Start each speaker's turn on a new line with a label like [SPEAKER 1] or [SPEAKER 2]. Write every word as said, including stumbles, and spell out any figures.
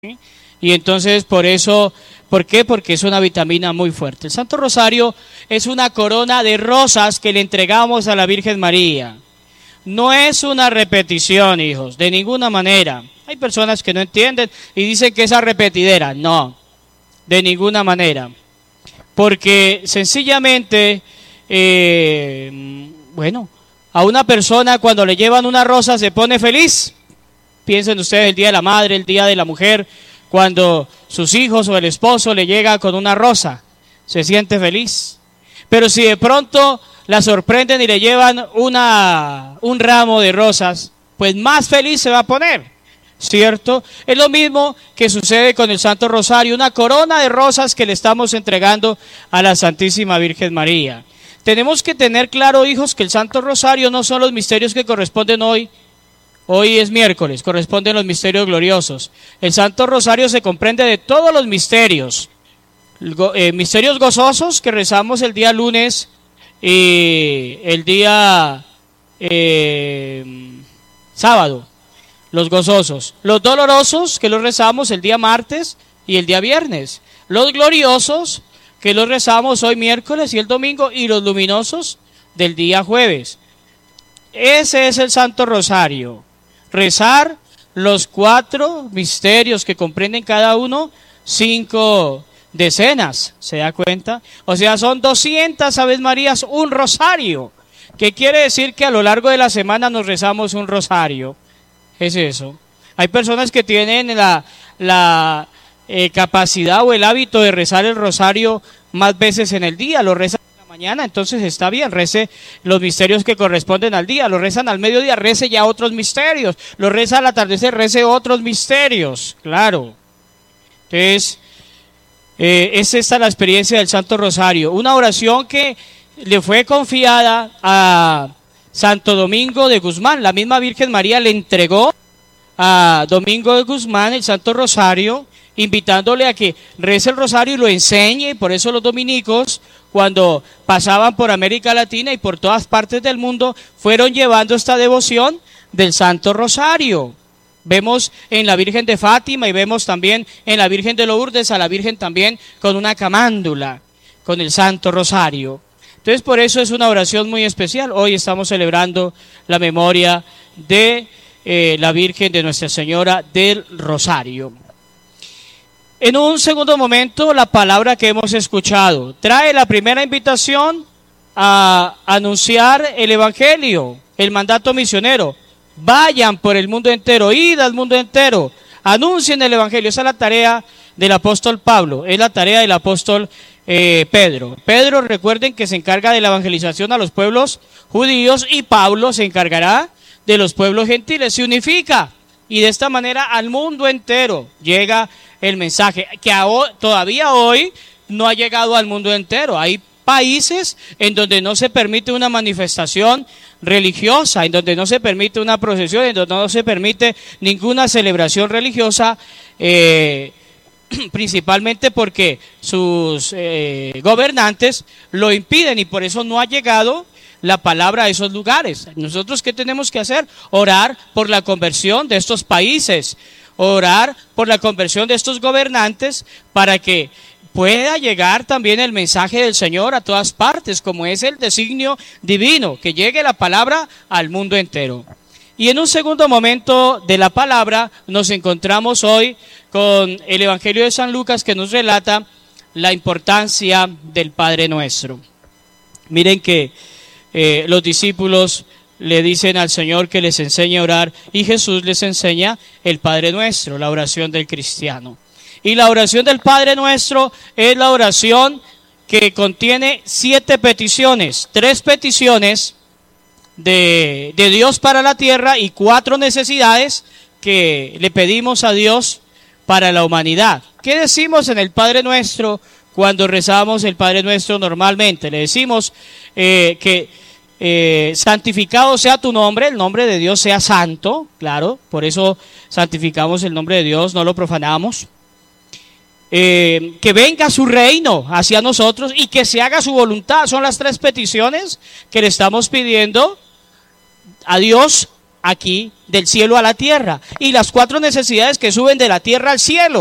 [SPEAKER 1] Y entonces por eso, ¿por qué? Porque es una vitamina muy fuerte. El Santo Rosario es una corona de rosas que le entregamos a la Virgen María. No es una repetición, hijos, de ninguna manera. Hay personas que no entienden y dicen que es repetidera. No, de ninguna manera. Porque sencillamente, eh, bueno, a una persona cuando le llevan una rosa se pone feliz. Piensen ustedes el Día de la Madre, el Día de la Mujer, cuando sus hijos o el esposo le llega con una rosa, se siente feliz. Pero si de pronto la sorprenden y le llevan una, un ramo de rosas, pues más feliz se va a poner, ¿cierto? Es lo mismo que sucede con el Santo Rosario, una corona de rosas que le estamos entregando a la Santísima Virgen María. Tenemos que tener claro, hijos, que el Santo Rosario no son los misterios que corresponden hoy. Hoy es miércoles, corresponden los misterios gloriosos. El Santo Rosario se comprende de todos los misterios. Eh, misterios gozosos que rezamos el día lunes y el día eh, sábado, los gozosos. Los dolorosos que los rezamos el día martes y el día viernes. Los gloriosos que los rezamos hoy miércoles y el domingo, y los luminosos del día jueves. Ese es el Santo Rosario. Rezar los cuatro misterios que comprenden cada uno cinco decenas, ¿se da cuenta? O sea, son doscientas Aves Marías, un rosario, que quiere decir que a lo largo de la semana nos rezamos un rosario. Es eso. Hay personas que tienen la, la eh, capacidad o el hábito de rezar el rosario más veces en el día, lo rezan mañana, entonces está bien, rece los misterios que corresponden al día, lo rezan al mediodía, rece ya otros misterios, lo reza al atardecer, rece otros misterios, claro. Entonces, eh, es esta la experiencia del Santo Rosario, una oración que le fue confiada a Santo Domingo de Guzmán. La misma Virgen María le entregó a Domingo de Guzmán el Santo Rosario, invitándole a que rece el rosario y lo enseñe. Por eso los dominicos, cuando pasaban por América Latina y por todas partes del mundo, fueron llevando esta devoción del Santo Rosario. Vemos en la Virgen de Fátima y vemos también en la Virgen de Lourdes a la Virgen también con una camándula, con el Santo Rosario. Entonces por eso es una oración muy especial. Hoy estamos celebrando la memoria de eh, la Virgen de Nuestra Señora del Rosario. En un segundo momento, la palabra que hemos escuchado trae la primera invitación a anunciar el Evangelio, el mandato misionero. Vayan por el mundo entero, id al mundo entero, anuncien el Evangelio. Esa es la tarea del apóstol Pablo, es la tarea del apóstol eh, Pedro. Pedro, recuerden que se encarga de la evangelización a los pueblos judíos y Pablo se encargará de los pueblos gentiles. Se unifica y de esta manera al mundo entero llega el mensaje, que todavía hoy no ha llegado al mundo entero. Hay países en donde no se permite una manifestación religiosa, en donde no se permite una procesión, en donde no se permite ninguna celebración religiosa, eh, principalmente porque sus eh, gobernantes lo impiden y por eso no ha llegado la palabra a esos lugares. Nosotros, ¿qué tenemos que hacer? Orar por la conversión de estos países, orar por la conversión de estos gobernantes para que pueda llegar también el mensaje del Señor a todas partes, como es el designio divino, que llegue la palabra al mundo entero. Y en un segundo momento de la palabra nos encontramos hoy con el Evangelio de San Lucas, que nos relata la importancia del Padre Nuestro. Miren que eh, los discípulos le dicen al Señor que les enseñe a orar y Jesús les enseña el Padre Nuestro, la oración del cristiano. Y la oración del Padre Nuestro es la oración que contiene siete peticiones, tres peticiones de, de Dios para la tierra y cuatro necesidades que le pedimos a Dios para la humanidad. ¿Qué decimos en el Padre Nuestro cuando rezamos el Padre Nuestro normalmente? Le decimos eh, que Eh, santificado sea tu nombre, el nombre de Dios sea santo, claro, por eso santificamos el nombre de Dios, no lo profanamos. Eh, que venga su reino hacia nosotros y que se haga su voluntad, son las tres peticiones que le estamos pidiendo a Dios aquí del cielo a la tierra y las cuatro necesidades que suben de la tierra al cielo.